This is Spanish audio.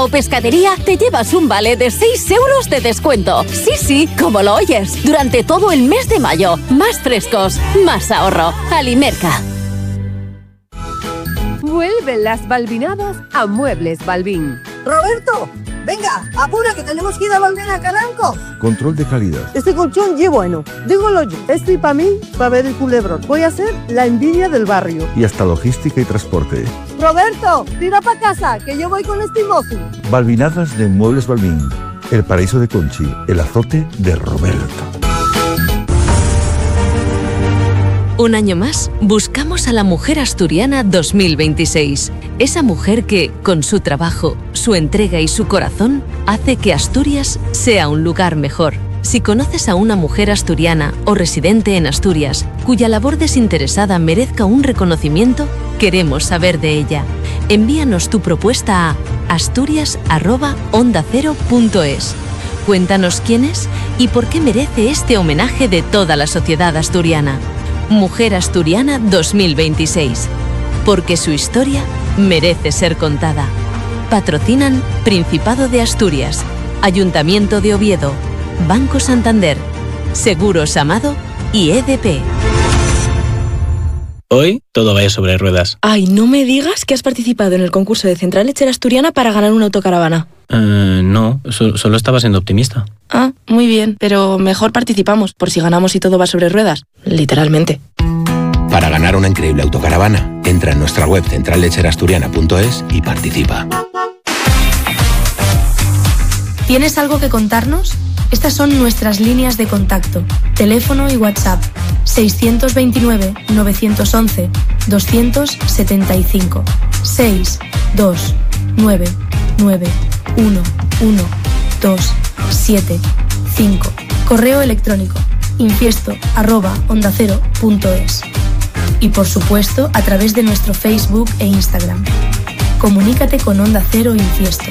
o pescadería, te llevas un vale de 6 euros de descuento. Sí, como lo oyes. Durante todo el mes de mayo. Más frescos, más ahorro. Alimerca. Vuelven las balbinadas a Muebles Balbín. ¡Roberto! Venga, apura que tenemos que ir a volver a Caranco. Control de calidad. Este colchón es bueno. Dígolo yo. Estoy para mí, para ver el culebrón. Voy a ser la envidia del barrio. Y hasta logística y transporte. Roberto, tira para casa, que yo voy con este mozo. Balbinadas de Muebles Balbín. El paraíso de Conchi. El azote de Roberto. Un año más, buscamos a la mujer asturiana 2026. Esa mujer que, con su trabajo, su entrega y su corazón, hace que Asturias sea un lugar mejor. Si conoces a una mujer asturiana o residente en Asturias, cuya labor desinteresada merezca un reconocimiento, queremos saber de ella. Envíanos tu propuesta a asturias@ondacero.es. Cuéntanos quién es y por qué merece este homenaje de toda la sociedad asturiana. Mujer Asturiana 2026. Porque su historia merece ser contada. Patrocinan Principado de Asturias, Ayuntamiento de Oviedo, Banco Santander, Seguros Amado y EDP. Hoy todo vaya sobre ruedas. Ay, no me digas que has participado en el concurso de Central Lechera Asturiana para ganar una autocaravana. No, solo estaba siendo optimista. Ah, muy bien, pero mejor participamos, por si ganamos y todo va sobre ruedas. Literalmente. Para ganar una increíble autocaravana, entra en nuestra web centrallecherasturiana.es y participa. ¿Tienes algo que contarnos? Estas son nuestras líneas de contacto. Teléfono y WhatsApp 629-911-275 629911275. Correo electrónico infiesto@ondacero.es. Y por supuesto a través de nuestro Facebook e Instagram. Comunícate con Onda Cero Infiesto.